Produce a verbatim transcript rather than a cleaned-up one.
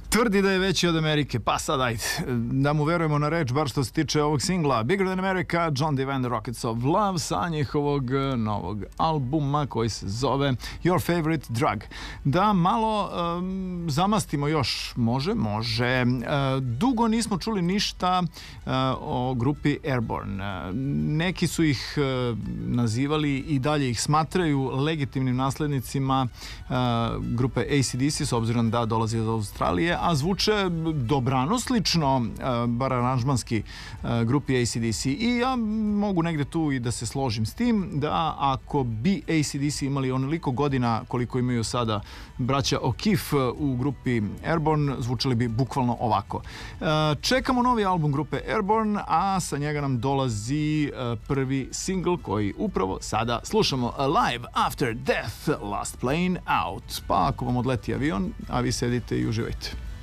Tvrdi da je veći od Amerike, pa sad ajde, da mu verujemo na reč, bar što se tiče ovog singla Bigger Than America, John Deve and the Rockets of Love sa njihovog novog albuma koji se zove Your Favorite Drug. Da malo um, zamastimo još, može, može. Uh, dugo nismo čuli ništa uh, o grupi Airborne. Uh, neki su ih uh, nazivali i dalje ih smatraju legitimnim naslednicima uh, grupe A C D C, s obzirom da dolazi iz Australije, a zvuče dobrano slično, bar aranžmanski, grupi A C D C. I ja mogu negde tu i da se složim s tim, da ako bi A C D C imali onoliko godina koliko imaju sada braća O'Keefe u grupi Airborne, zvučali bi bukvalno ovako. Čekamo novi album grupe Airborne, a sa njega nam dolazi prvi singl koji upravo sada slušamo. Alive After Death, Last Plane Out. Pa ako vam odleti avion, a vi sedite i uživajte.